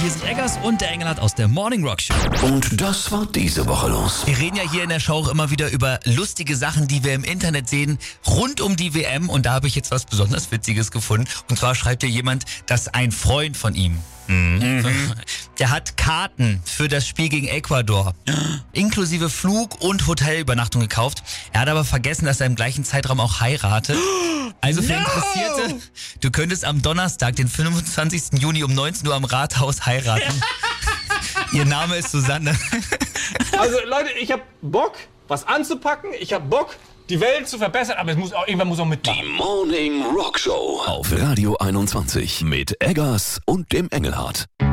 Hier sind Eggers und der Engelhardt aus der Morning Rock Show. Und das war diese Woche los. Wir reden ja hier in der Show auch immer wieder über lustige Sachen, die wir im Internet sehen, rund um die WM. Und da habe ich jetzt was besonders Witziges gefunden. Und zwar schreibt hier jemand, dass ein Freund von ihm, der hat Karten für das Spiel gegen Ecuador, inklusive Flug- und Hotelübernachtung gekauft. Er hat aber vergessen, dass er im gleichen Zeitraum auch heiratet. Also für Interessierte, du könntest am Donnerstag, den 25. Juni um 19 Uhr am Rathaus heiraten. Ihr Name ist Susanne. Also Leute, ich hab Bock, was anzupacken. Ich hab Bock, die Welt zu verbessern. Aber irgendwann muss auch mitmachen. Die Morning Rock Show auf Radio 21 mit Eggers und dem Engelhardt.